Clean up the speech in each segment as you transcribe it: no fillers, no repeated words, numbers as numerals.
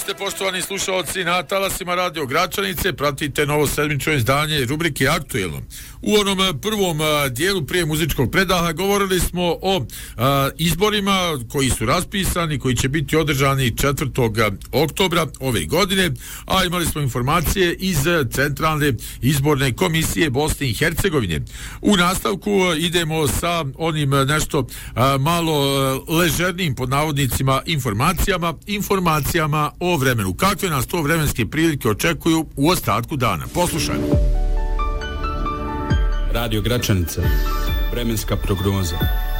ste, poštovani slušalci, na talasima Radio Gračanice, pratite novo sedmično izdanje rubrike Aktuelno. U onom prvom dijelu prije muzičkog predaha govorili smo o izborima koji su raspisani, koji će biti održani 4. oktobra ove godine, a imali smo informacije iz Centralne izborne komisije Bosne i Hercegovine. U nastavku idemo sa onim nešto malo ležernijim pod navodnicima informacijama o vremenu. Kakve nas to vremenske prilike očekuju u ostatku dana? Poslušajmo. Radio Gračanica, vremenska prognoza.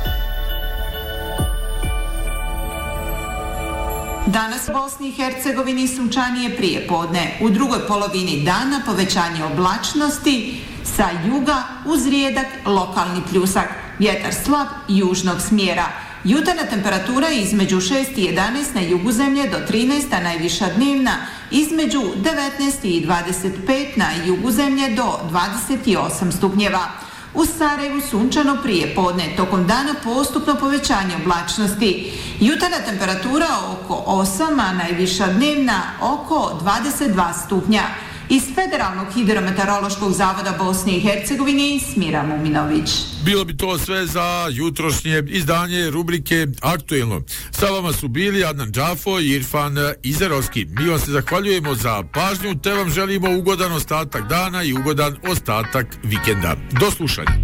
Danas u Bosni i Hercegovini sunčanije prije podne. U drugoj polovini dana povećanje oblačnosti sa juga uz rijedak lokalni pljusak. Vjetar slab južnog smjera. Jutarnja temperatura između 6 i 11 na jugu zemlje do 13, a najviša dnevna između 19 i 25 na jugu zemlje do 28 stupnjeva. U Sarajevu sunčano prije podne, tokom dana postupno povećanje oblačnosti. Jutarnja temperatura oko 8, a najviša dnevna oko 22 stupnja. Iz Federalnog hidrometeorološkog zavoda Bosne i Hercegovine Smira Muminović. Bilo bi to sve za jutrošnje izdanje rubrike Aktuelno. Sa vama su bili Adnan Džafo i Irfan Izerovski. Mi vam se zahvaljujemo za pažnju, te vam želimo ugodan ostatak dana i ugodan ostatak vikenda. Do slušanja.